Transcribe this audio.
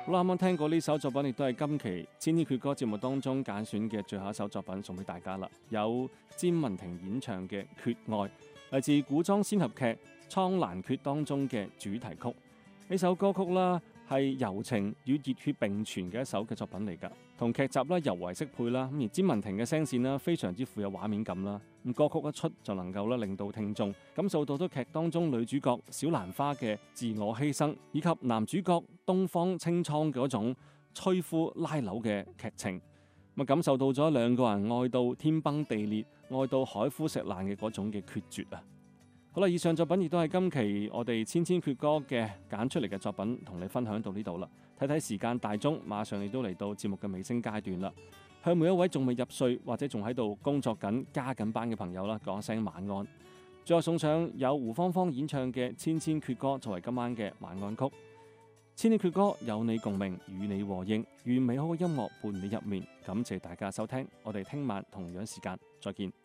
好啦，啱啱聽過呢首作品，亦都係今期《千禧決歌》節目當中揀選嘅最後一首作品，送俾大家啦。有詹雯婷演唱嘅《缺愛》，嚟自古裝仙俠劇《蒼蘭訣》當中嘅主題曲。呢首歌曲啦，係柔情與熱血並存嘅一首嘅作品嚟㗎，同劇集啦尤為適配啦。咁而詹雯婷嘅聲線啦，非常之富有畫面感啦。咁歌曲一出就能夠令到聽眾感受到咗劇當中女主角小蘭花嘅自我犧牲，以及男主角東方青蒼嗰種摧夫拉柳嘅劇情。咁感受到咗兩個人愛到天崩地裂、愛到海枯石爛嘅嗰種嘅決絕啊！好啦，以上作品亦都係今期我哋千千闕歌嘅揀出嚟嘅作品，同你分享到呢度啦。睇睇時間大鐘，馬上亦都嚟到節目嘅尾聲階段啦。向每一位仲未入睡或者仲喺度工作緊、加緊班嘅朋友啦，講聲晚安。最後送上有胡芳芳演唱嘅《千千闕歌》作為今晚嘅晚安曲。千千闕歌有你共鳴，與你和應，願美好嘅音樂伴你入眠。感謝大家收聽，我哋聽晚同樣時間再見。